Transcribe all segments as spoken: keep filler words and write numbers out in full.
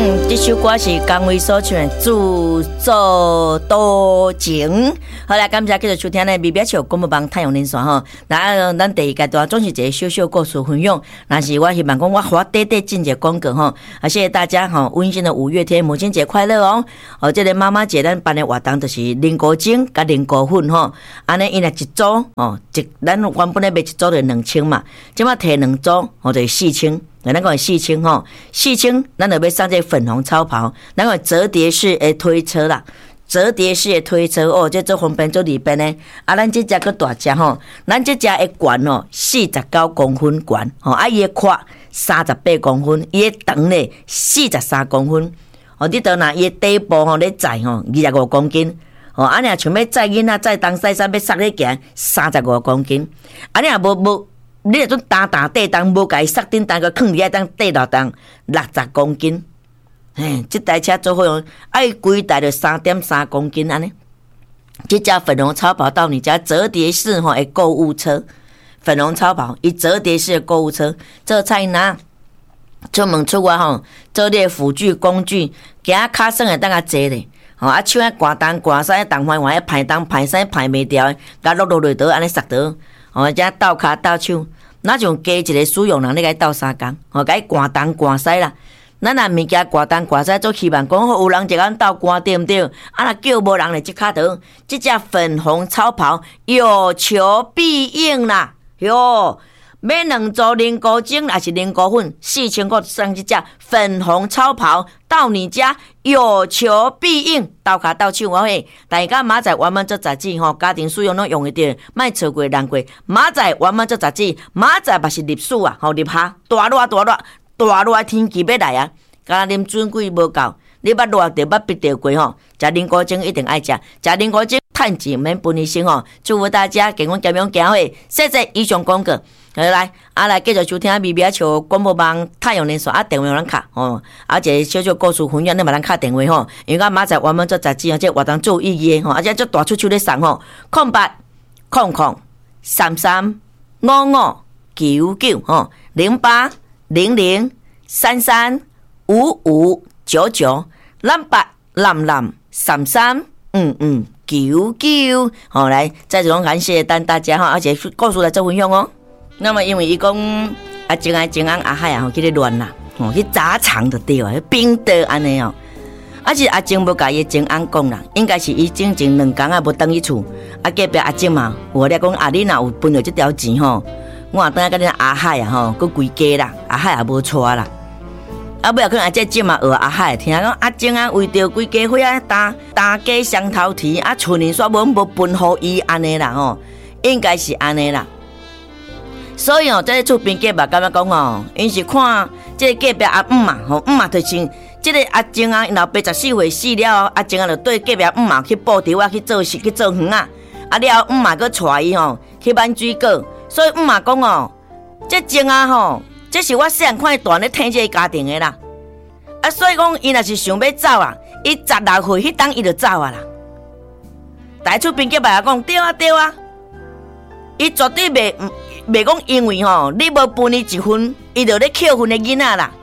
嗯，这首歌是江蕙所唱的《自作多情》。好啦，感谢继续收听呢，微表笑广播网太阳连线吼。那咱第一阶段总是一个小小故事分享。但是我希望讲我花短短进一个广告吼，啊，谢谢大家吼，温馨的五月天母亲节快乐哦！哦，这个妈妈节咱办的活动就是菱角精甲菱角粉吼，安尼伊若一组哦，一咱原本咧卖一组就两千嘛，即马摕两组哦就是四千。咱讲四千吼，四千，咱就要上这粉红超跑，咱讲折叠式的推车啦，折叠式的推车哦，这做方便做里边呢。啊，咱这只个大只吼，咱这只的管哦，四十九公分管吼，啊，伊的宽三十八公分，伊的长呢四十三公分。哦，你倒拿伊的底部吼咧载吼二十五公斤，哦，啊，你若像要载囡仔载东西山要塞咧行三十五公斤，啊，你若无无。你迄种担担地当无甲伊塞顶当个放伫遐当地落当六十公斤，嘿，即台车做好用，爱规台就三点三公斤安尼。这只粉红超跑到你家折叠式吼的购物车，粉红超跑伊折叠式的购物车，做菜拿出门出外吼，做你的辅具工具，行啊骹算会当啊坐咧，吼啊手啊刮东刮西，东翻翻排东排西排袂掉，甲落落落倒安尼塞倒，吼遮倒骹倒手。那像加一个使用人，你甲伊斗相共，吼，甲伊刮东刮西啦。咱若物件刮东刮西，做希望讲有人一个人斗刮对毋对？啊，若叫无人咧，即骹倒，即只粉红超跑有求必应啦，哟！买两组菱角精还是菱角粉，四千块送即只粉红超跑到你家，有求必应，斗骹斗手我嘿。大家明仔载原本做杂志吼，家庭使用拢用会着，莫错过难过。明仔载原本做杂志，明仔载嘛是入暑啊，吼入夏，大热大热大热天气要来啊，敢若啉水贵无够，你捌热着捌逼着过吼，食菱角精一定爱食，食菱角精趁钱免分医生吼。祝福大家健康健康行会，谢谢以上广告。来，啊来继续收听微微笑广播网太阳连线啊，电话咱卡吼，啊一个小小故事分享，你嘛咱卡电话吼，因为我明仔载原本做杂志啊，这活动做有意义吼，而且做大出手咧送吼，空八空空三三五五九九吼，零八零零三三五五九九，咱八蓝蓝三三嗯嗯九九，好来，再次感谢咱大家哈，而且告诉来做分享哦。那么因为伊讲啊，前安前安阿海啊，吼去咧乱啦，吼去砸场就对啊，冰的安尼哦。啊是阿静无甲伊前安讲啦，应该是伊整整两工啊无倒去厝，啊隔壁阿静嘛，我咧讲啊，你若有分到这条钱吼，我啊等下甲恁阿海啊吼，佮规家啦，阿海也无错啦。啊尾啊可能阿这静嘛学阿海，听讲阿静啊为着规家伙啊打打家双头蹄，啊厝里煞无无分互伊安尼啦吼，应该是安尼啦。所以哦，在厝边隔壁感觉讲哦，因是看这个隔壁阿姆嘛，吼姆嘛就像这个阿静啊，老爸十四岁死了，阿静啊就对隔壁姆嘛去布条啊去做事去做园啊，啊了姆嘛佮带伊吼去挽水果，所以姆嘛讲哦，这静啊吼，这是我细汉看伊大咧疼这个家庭的啦，啊所以讲伊若是想要走啊，伊十六岁迄当伊就走啊啦，大厝边隔壁讲对啊对啊，伊绝对袂。袂讲因为吼，你无分伊一分，伊就咧扣分的囡仔啦。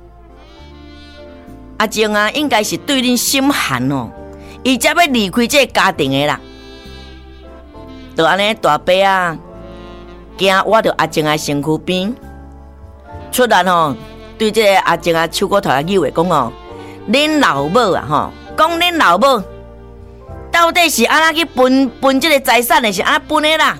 阿静啊，应该是对恁心寒哦，伊才要离开这个家庭的啦。就安尼大伯啊，惊我着阿静啊身躯边，出来吼，对这个阿静啊手骨头啊语话讲哦，恁老母啊吼，讲恁老母到底是安怎去分分这个财产的，是安怎分的啦？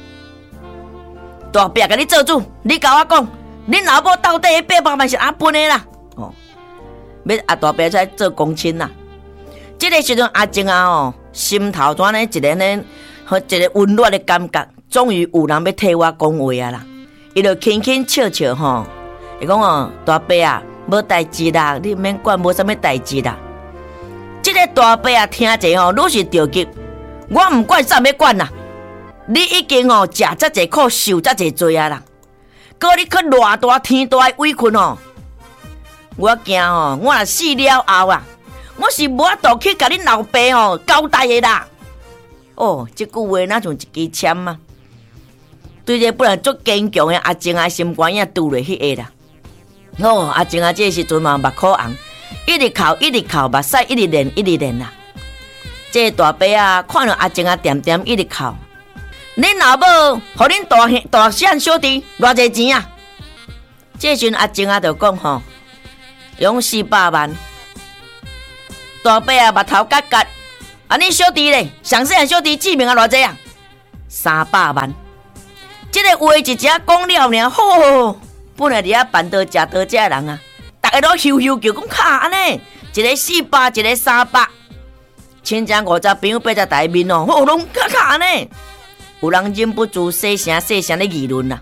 大伯甲你做主，你甲我讲，恁老母到底迄八百万是安分的啦？哦，要阿大伯才做公亲啦。这个时阵阿静啊哦，心头怎呢一个呢，和一个温暖的感觉，终于有人要替我讲话啊啦。伊就轻轻笑笑吼，伊讲哦，大伯啊，无代志啦，你免管，无啥物代志啦。这个大伯啊，听者吼，愈是着急，我唔管啥物管啦。你已经哦，食遮济苦，受遮济罪啊啦！搁你去偌大天大的委屈哦，我惊哦，我若死了后啊，我是无法度去甲恁老爸哦交代的啦。哦，这句话哪像一支签啊？对这本来足坚强的阿静啊，心肝也拄落迄个啦。哦，阿静啊，这时阵嘛目眶红， 一直哭，一直哭，目屎一直连，一直连啦。这个大伯啊，看到阿静啊，点点一直哭。恁老母，互恁大兄、大婶小弟偌济钱啊？这时阿静啊，就讲吼，用四百万。大伯啊，目头夹夹，啊，恁小弟咧，上细汉小弟志明啊，偌济啊？三百万。这个话一只讲了呢，吼，本来伫遐办桌食桌食人啊，大家都咻咻叫讲卡安尼，一个四百，一个三百。亲戚五十朋友八十台面哦，吼拢卡卡呢，有人忍不住细声细声咧议论啦。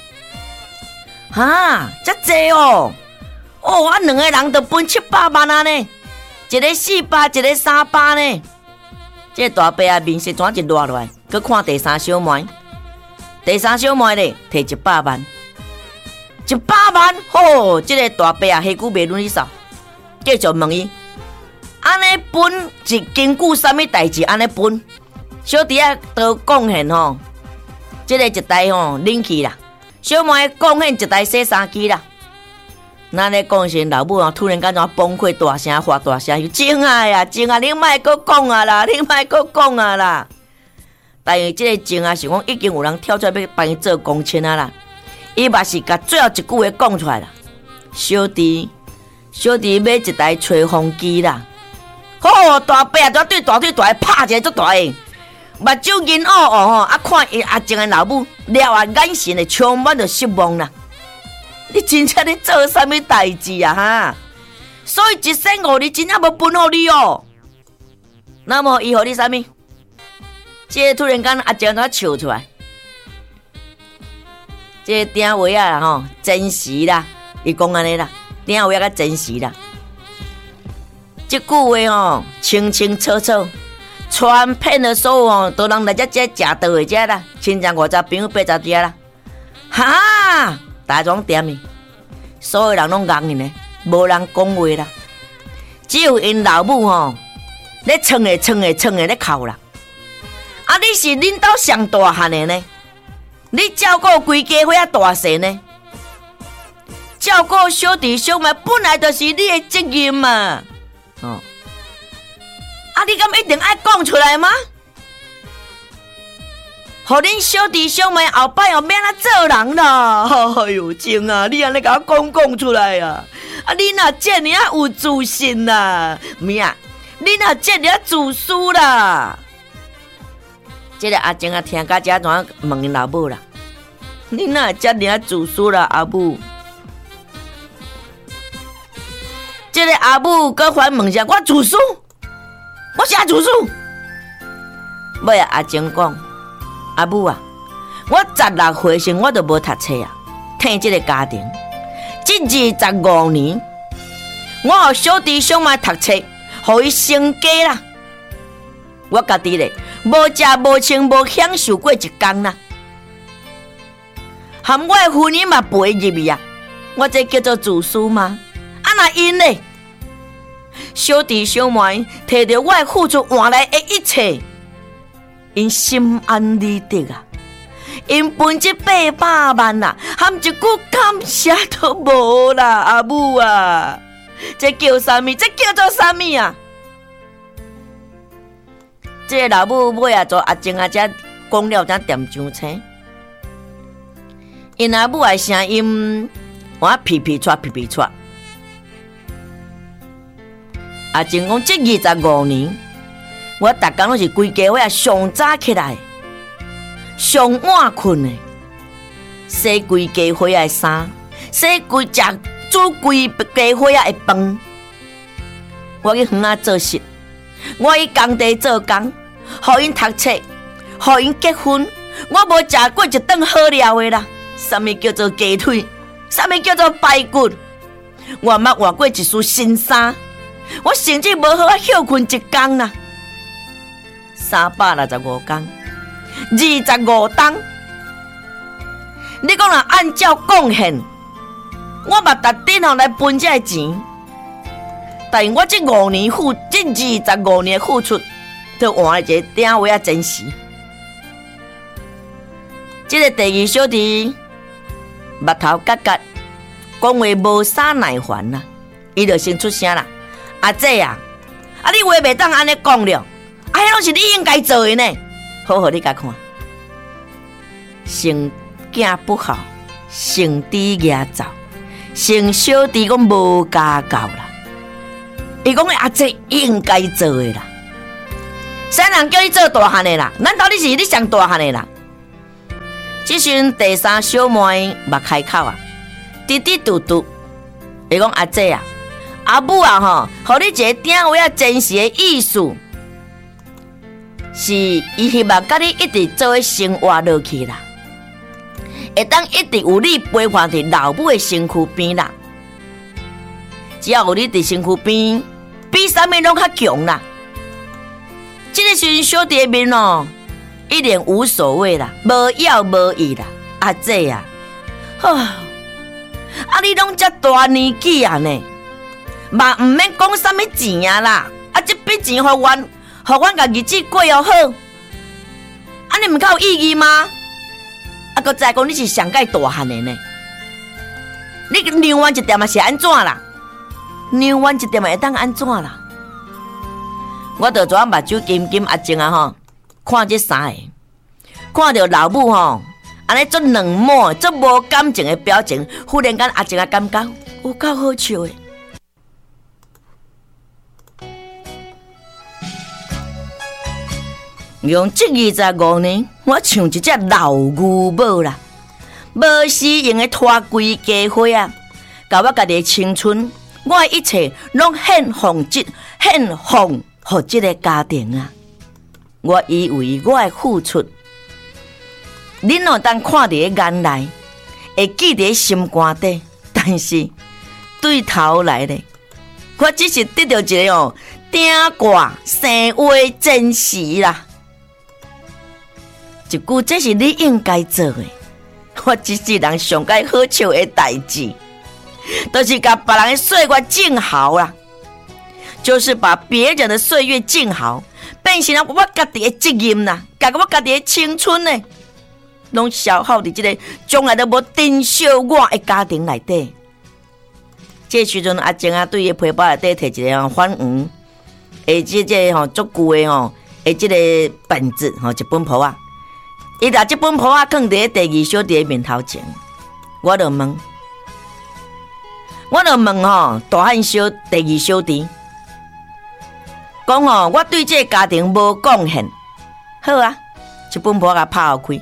哈，遮济哦，哦，啊两个人就分七百万啊呢，一个四百，一个三百呢。这大伯啊面色转一落落来，佮看第三小妹，第三小妹咧摕一百万，一百万，吼，这个大伯啊下久袂论伊扫，继续问伊。安尼分是根据啥物代志？安尼分，小弟啊都贡献吼，即、这个一台吼冷气啦，小妹贡献一台洗衫机啦。咱咧讲时，老母啊突然间怎崩溃，大声发大声，静啊呀，静啊，你莫阁讲啊啦，你莫阁讲啊啦。但是即个静啊是讲已经有人跳出来要帮伊做公亲啊啦，伊嘛是甲最后一句话讲出来啦。小弟，小弟买一台吹风机啦。哦，大伯啊，对大腿大拍一下足大个，目睭银乌乌吼，啊看伊阿静的老母了啊，眼神会充满着失望啦。你真正咧做啥物代志啊哈？所以一生五日真正无分互你哦。那么伊互你啥物？这个突然间阿静怎笑出来？这个顶话啊啦吼，真实啦，伊讲安尼啦，顶话啊较真实啦。这句话哦，清清楚楚，传遍了所有哦，都人来遮遮食到的遮啦，亲戚五十朋友八十遮啦，哈，大庄店呢，所有人拢硬呢，无人讲话啦，只有因老母吼，咧蹭的蹭的蹭的咧哭啦。啊，你是恁兜上大汉的呢？你照顾规家伙仔大细呢？照顾小弟小妹本来就是你的责任嘛。哦，啊！你敢一定爱讲出来吗？互恁小弟小妹后摆又免怎做人啦！哎呦，静啊，你安尼甲我讲讲出来啊！啊，你若这尔啊有自信啦，咩啊？你若这尔啊自私啦！这个阿静啊，听到这怎问因老母啦？你若这尔啊自私啦，阿母？这个阿母搁反问下，我自私，我啥自私？尾啊，阿静讲，阿母啊，我十六岁时我都无读册啊，听这个家庭，这二十五年，我予小弟小妹读册，予伊生家啦。我家己咧，无食无穿无享受过一天啦，含我的婚姻嘛赔入去啊，我这叫做自私吗？啊那因咧，小弟小妹摕着我的付出换来的一切，因心安理得啊！因分这八百万啊，含一句感谢都无啦，阿母啊！这叫啥物？这叫做啥物啊？这个老母尾啊，做阿静啊，才讲了才点上青。因阿母的声音，我皮皮喘皮皮喘。阿静讲，这二十五年，我逐工拢是规家伙啊上早起来，上晚困的，洗规家伙的衫，洗规食煮规家伙的饭。我去园仔做事，我去工地做工，互因读册，互因结婚。我无食过一顿好料的啦。啥物叫做鸡腿？啥物叫做排骨？我捌换过一束新衫。我甚至无好啊休困一天啦，三百六十五天，二十五天。你讲若按照贡献，我嘛特顶吼来分这钱，但我这五年付，这二十五年的付出，都换一个顶位啊真实。这个第二小弟，目头夹夹，讲话无啥耐烦啦，伊就先出声啦。 阿姐啊，啊你话袂当安尼讲了，啊迄拢是你应该做的呢。好好你甲看，生囝不好，生弟牙走，生小弟讲无家教啦。伊讲阿姐应该做的啦。啥人叫你做大汉的啦？难道你是你上大汉的啦？即阵第三小妹目开口啊，滴滴嘟嘟，伊讲阿姐啊，阿母啊吼，互你一个鼎话啊真实的意思，是伊希望甲你一直做伙生活落去啦，会当一直有你陪伴伫老母的身躯边啦。只要有你伫身躯边，比啥物拢较强啦。这个时阵小弟面哦，一点无所谓啦，无要无义啦。阿姐啊，啊，啊你拢遮大年纪啊呢，嘛毋免讲啥物钱啊啦，啊这笔钱互阮，互阮家日子过又好，啊你毋较有意义吗？啊，搁再讲你是上界大汉的呢，你让阮一点嘛是安怎啦？让阮一点嘛会当安怎啦？我就怎目睭金金阿静啊吼，看这三个，看到老母吼，安尼做冷漠、做无感情的表情，忽然间阿静啊感觉有够好笑的。用这二十五年，我像一只老牛母啦，无私用的拖规家伙啊，甲我家己的青春，我的一切拢献奉这献奉。互这个家庭啊，我以为我的付出，恁若当看伫眼内，会记伫心肝底，但是对头来咧，我只是得到一个哦顶挂生话真实啦。一句这是你应该做的，我一世人上该好笑的代志，就是甲别人的岁月静好啦。就是把别人的岁月静好，变成了我家己的责任啦，甲我家己的青春呢，拢消耗伫这个将来都无珍惜我的家庭内底。这时阵阿静啊，对伊皮包内底摕一个反黄，诶，即个吼足久的吼，诶，即个本子吼一本簿啊，伊把这本簿啊放伫第二小弟的面头前，我就问，我就问吼大汉小第二小弟。讲哦，我对这个家庭无贡献，好啊，一本簿甲拍开。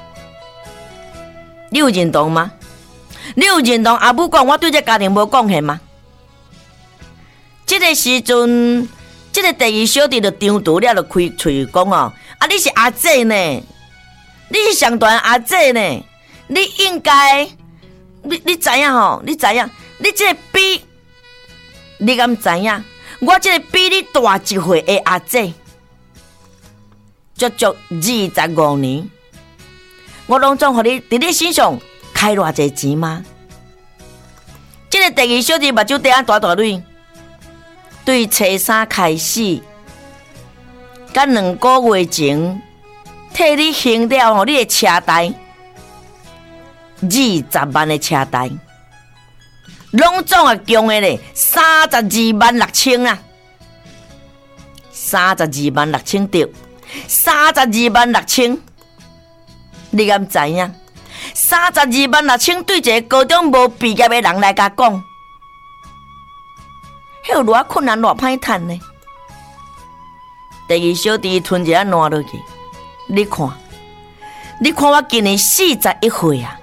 你有认同吗？你有认同阿母讲我对这个家庭无贡献吗？这个时阵，这个第二小弟就张图了，就开嘴讲哦，啊，你是阿姐呢，你是上大阿姐呢，你应该，你你知影吼？你知影？你这个比，你敢知影？我这个比你大一岁的阿姐，足足二十五年，我拢总互你伫你身上开偌济钱吗？这个第二小弟目睭底下大大蕊，对初三开始，甲两个月前替你行了吼，你的车贷二十万的车贷。拢总啊强的咧，三十二万六千啦，三十二万六千对，三十二万六千，你敢知影？三十二万六千对一个高中无毕业的人来甲讲，迄有偌困难偌歹趁呢？第二小弟吞一下烂落去，你看，你看我今年四十一岁啊！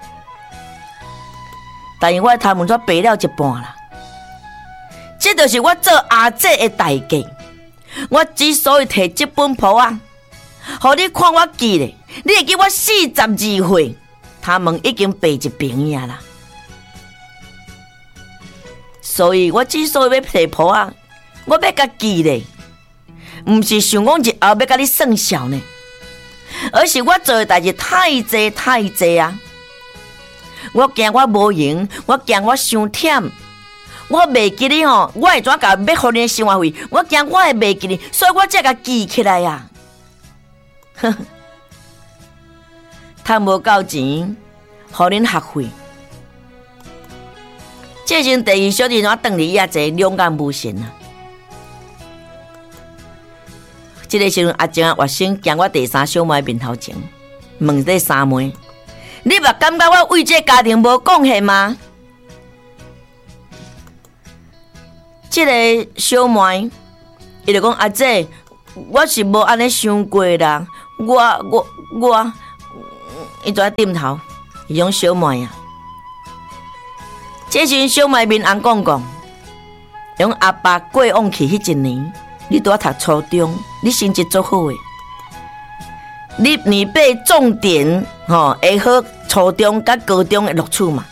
但是我头毛煞白了一半啦，这就是我做阿姐的代价。我之所以摕这本簿啊，互你看我记咧，你会记我四十二岁，头毛已经白一边呀啦。所以我之所以要摕簿啊，我要甲记咧，毋是想讲日后要甲你算账呢，而是我做的代志太济太济啊。我惊我无用，我惊我伤忝，我袂记你吼，我会怎甲要互你的生活费？我惊我会袂记你，所以我才甲记起来呀、啊。呵呵，趁无够钱，互恁学费。这阵第二小弟怎转去遐坐两眼无神啊？ 这个时阵阿静啊，活生行我第三小妹面头前，问这三妹：你嘛感觉我为这家庭无贡献吗？这个小妹，伊就讲阿姐，我是无安尼想过啦。我我我，伊就点头，伊种小妹啊。这时小妹面红讲讲，用阿爸过往去迄一年，你拄啊读初中，你成绩足好诶。你你被重点吼会好，初中甲高中的录取嘛，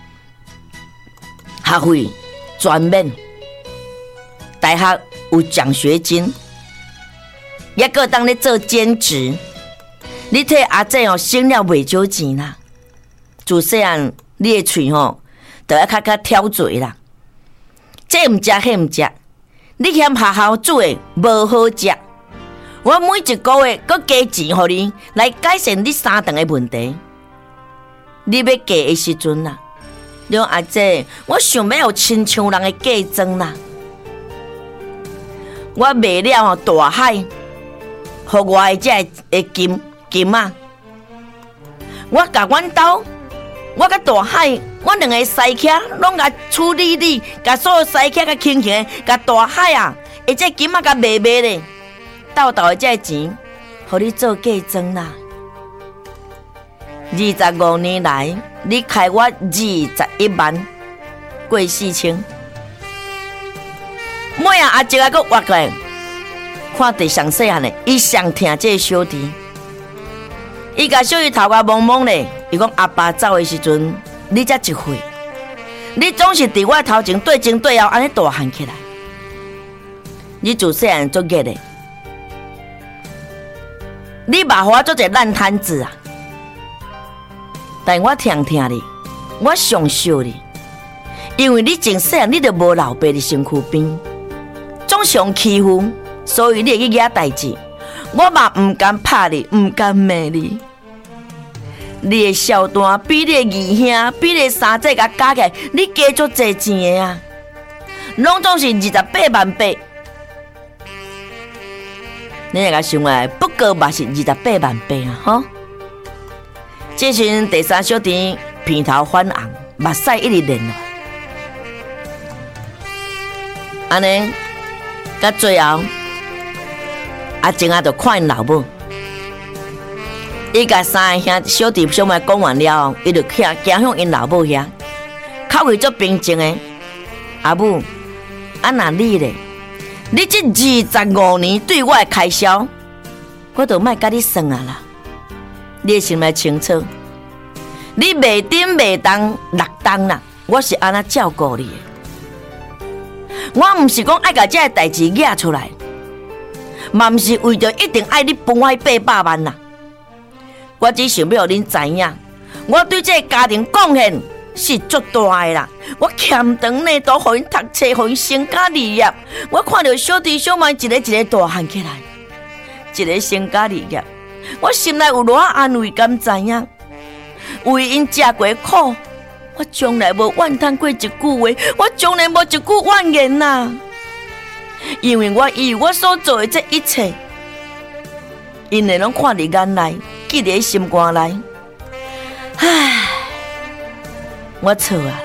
学费全免。大学有奖学金，也个当咧做兼职。你替阿姐哦省了袂少钱啦。自细汉你的喙吼，就要较较挑嘴啦。这毋食，迄毋食，你嫌学校煮的无好食。我每一个月搁加钱互你，来改善你三顿的问题。你要嫁的时阵啦，你讲阿姐，我想要有亲像人的嫁妆啦。我卖了吼大海，互我的这个金金啊！我甲阮兜，我甲大海，我两个西客拢甲处理理，甲所有西客甲轻轻的，甲大海啊，而这金啊甲卖卖咧，斗斗的这钱，互你做嫁妆啦。二十五年来，你开我二十一万，过四千。每啊阿姐啊，搁活过来，看第上细汉的，伊上疼这个小弟，伊甲小弟头壳蒙蒙咧。伊讲阿爸走的时阵，你才一岁，你总是伫我头前对前对后安尼大汉起来。你自细汉做热的，你嘛互我做一个烂摊子啊！但我听听你，我上惜你，因为你从细汉你就无老爸的身躯边。总想欺负，所以你会去惹代志。我嘛唔敢拍你，唔敢骂你。你的小单比你的二兄，比你的三姐甲加起来，你加足侪钱的啊！拢总是二十八万八。你来甲想下，不过嘛是二十八万八啊！吼，这时第三小弟片头泛红，目屎一直连落，安尼。到最后，阿静啊，就看因老母，伊甲三个兄小弟小妹讲完了，伊就行行向因老母遐，口气足平静的。阿母，啊那你咧？你这二十五年对我的开销，我就莫甲你算啊啦。你心内清楚，你袂顶袂当六当啦，我是安那照顾你的。我毋是讲爱甲这个代志惹出来，嘛毋是为着一定爱你分我八百万啦。我只想要恁知影，我对这个家庭贡献是足大的啦。我欠长呢，都互因读册，互因成家立业。我看到小弟小妹一个一个大汉起来，一个成家立业，我心内有偌安慰，敢知影？为因吃过苦。我从来无怨叹过一句话，我从来无一句怨言呐。因为我以为我所做的这一切，因会拢看伫眼内，记伫心肝内。唉，我错啊！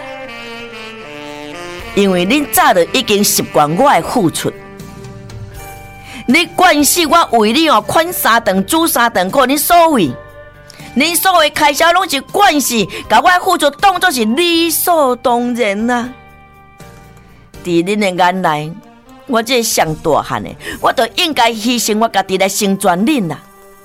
因为恁早就已经习惯我的付出，你惯死我为你哦款三顿煮三顿，靠你所谓。恁所有开销拢是惯势，把我付出当作是理所当然啊！伫恁的眼内，我这上大汉的，我就应该牺牲我家己来成全恁啦。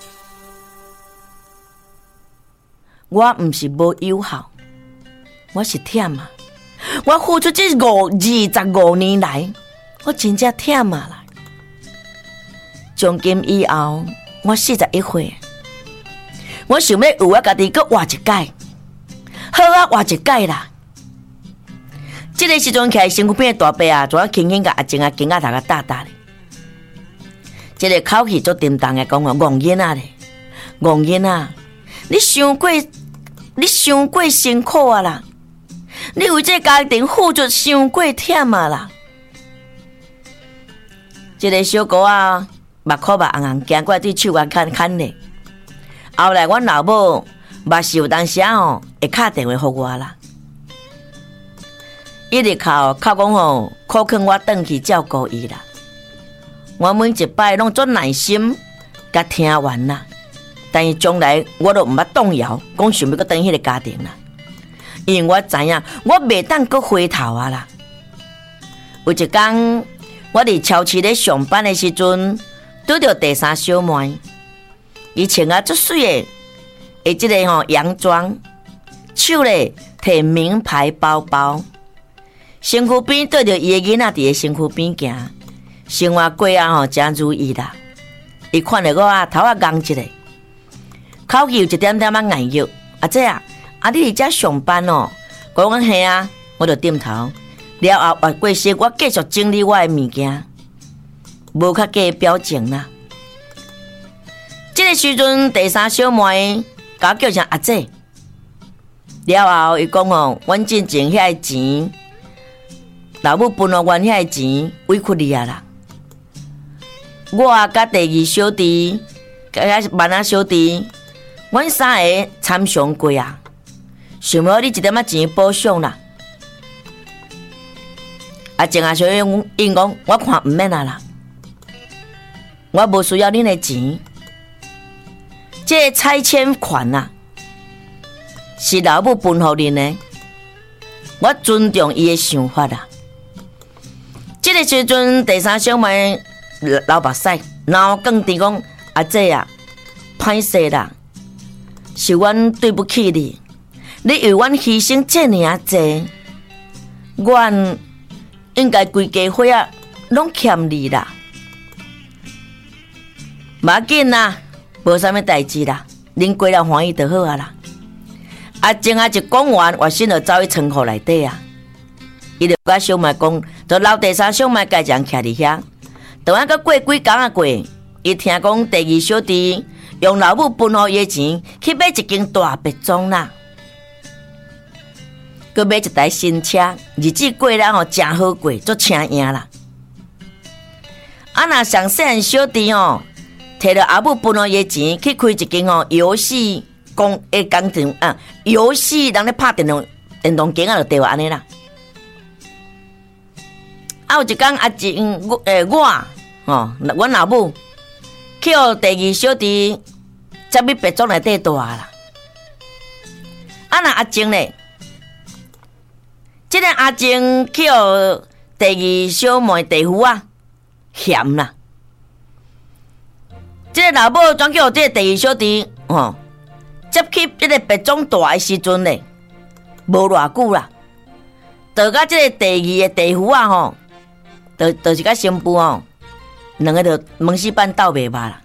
我毋是无友好，我是忝啊！我付出这五二十五年来，我真正忝啊啦！从今以后，我四十一岁。我想要有我家己，搁活一届，好啊，活一届啦！这个时阵，起来身躯边的大伯啊，就要轻轻甲阿静啊、金啊头甲搭搭咧。这个口气足沉重的讲话，戆囡仔咧，戆囡仔，你伤过，你伤过辛苦啊啦！你为这家庭付出伤过忝啊啦！这个小姑啊， 目眶目红红，行过来对手我牵牵咧。后来阮老母嘛是有当时啊吼，会敲电话互我啦，一直靠靠讲吼，靠劝我转去照顾伊啦。我每一摆拢做耐心，甲听完啦。但是将来我都毋捌动摇，讲想要搁转迄个家庭啦。因为我知影，我袂当搁回头啊啦。有一天，我伫超市咧上班的时阵，拄着第三小妹，伊穿啊足水的，诶，即个吼洋装，手咧摕名牌包包，身躯边对着伊的囡仔伫个身躯边行。生活过啊吼，真如意啦！伊看着我啊，头啊红一个，口气有一点点啊硬肉。阿姐啊，啊你伫遮上班哦？我讲嘿啊，我就点头。了后换过时，我继续整理我的物件，无较加表情啦。这个时阵，第三小妹甲我叫声阿姐。了后伊讲哦，阮进前遐个钱，老母分互阮遐个钱，委屈你啊啦。我甲第二小弟，甲万仔小弟，阮三个参详过啊，想要你一点仔钱补偿啦。啊，静啊，小英应讲，我看毋免啊啦，我无需要恁的钱。这个拆迁款啊，是老母分互恁的，我尊重伊的想法啦。这个时阵，第三小妹。流目屎，然后更直讲阿姐啊，歹势啦，是阮对不起你，你为阮牺牲这么啊济，阮应该规家伙啊拢欠你啦。无要紧啦，无啥物代志啦，恁过了欢喜就好啊啦。啊，静啊一讲完，我心就走去仓库内底啊，伊就甲小妹讲，就老第三小妹家己人徛伫遐。等下个过几工啊过，伊听讲第二小弟用老母分互伊的钱去买一间大别庄啦，佮买一台新车，日子过了吼真好过，足请赢啦。啊，若上细汉小弟哦，摕着阿母分互伊的钱去开一间吼游戏工诶工厂啊，游戏人咧拍电动电动间啊，就对话安尼啦。啊，有一天阿静诶我。哦，阮老母去互第二小弟才去别庄内底住啦。啊，那阿静咧，即个阿静去互第二小妹地夫啊，嫌啦。即个老母转去互即个第二小弟，哦，接去即个别庄住的时阵咧，无偌久啦，到甲即个第二个地夫啊，吼，就就是甲新妇哦。两个就门死板斗袂罢啦。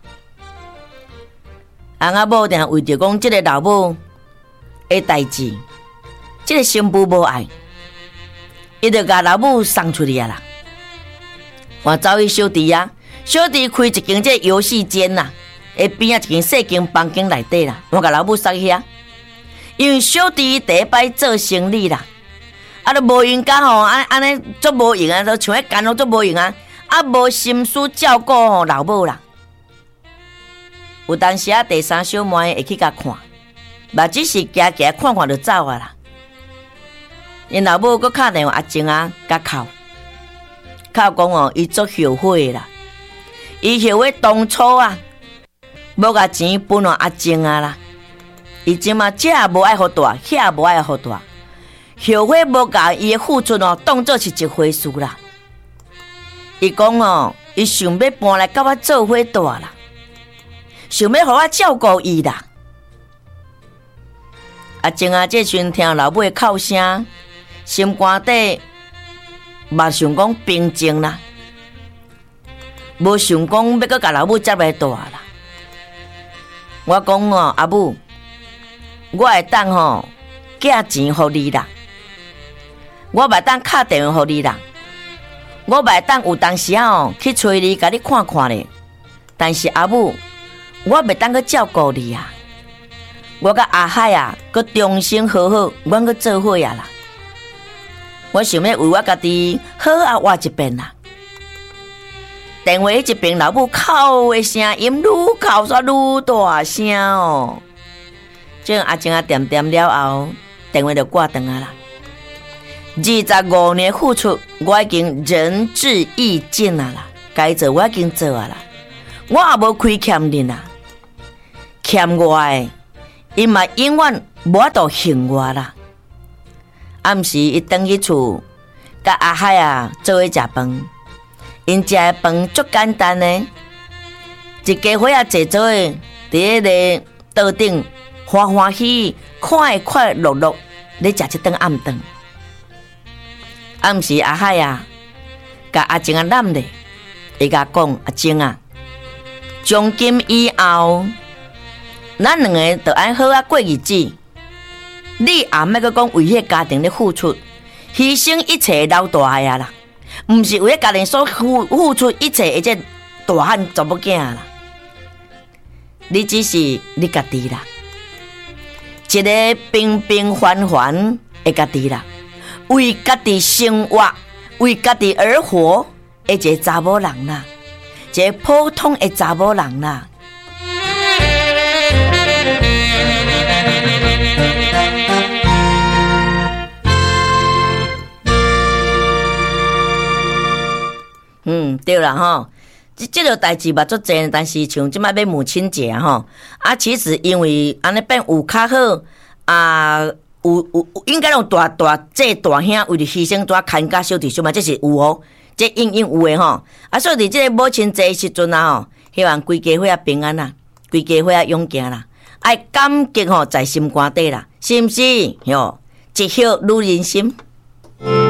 翁仔某定为着讲即个老母的代志，即个新妇无爱，伊就甲老母送出去啊啦。我走去小弟啊，小弟开一间这游戏间啦，下边啊一间细间房间内底啦，我甲老母送去遐。因为小弟第一摆做生意啦，啊，都无用甲吼，安安尼足无用啊，都像迄干咯足无用啊。啊，无心思照顾吼老母啦。有当时啊，第三小妹会去甲看，嘛只是行行看看就走啊啦。因老母佫敲电话阿静啊，甲哭，哭讲哦，伊足后悔啦。伊后悔当初啊，无甲钱分互阿静啊啦。伊即马这也无爱互大，遐也无爱互大，后悔无甲伊的付出哦，当作是一回事啦。伊讲哦，伊想要搬来甲我做伙住啦，想要互我照顾伊啦。啊，静啊，这时阵听老母的哭声，心肝底嘛想讲平静啦，无想讲要搁甲老母接来住啦。我讲哦，阿母，我会当吼寄钱互你啦，我袂当敲电话互你啦。我袂当有当时啊去找你，甲你看看咧。但是阿母，我袂当去照顾你啊。我甲阿海啊，佮重新好好，阮佮做伙啊啦。我想要为我家己好啊活一遍啦。 电话一边老母哭的声音愈哭煞愈大声哦。这阿静啊点点了后，电话就挂断啊啦。二十五年付出，我已经仁至义尽啊啦，该做我已经做啊啦，我也无亏欠恁啊，欠我的，伊嘛永远无法度还我啦。暗时伊回去厝，甲阿海啊做伙食饭，因食的饭足简单的，一家伙仔坐做诶，伫迄个桌顶欢欢喜喜、快快乐乐咧食一顿暗顿。暗时阿海啊，甲阿静啊揽咧，伊甲讲阿静啊，从今以后，咱两个着爱好啊过日子。你也莫阁讲为迄家庭咧付出，牺牲一切老大呀啦，毋是为迄家庭所付付出一切的这大汉查某囝啦。你只是你家己啦，一个平平凡凡的家己啦。为家己生活、为家己而活的一个查某人啦，一个普通的查某人啦。嗯，对啦吼，这这个代志嘛足济，但是像即摆要母亲节啊吼，啊，其实因为安尼变有较好啊。有有应该用大大这大兄为了牺牲带牵家小弟小妹，这是有哦，这应应有诶吼。啊，所以伫这个母亲节时阵啊吼，希望规家伙啊平安啦，规家伙啊勇健啦，爱感激吼在心肝底啦，是毋是？哟，一笑女人心。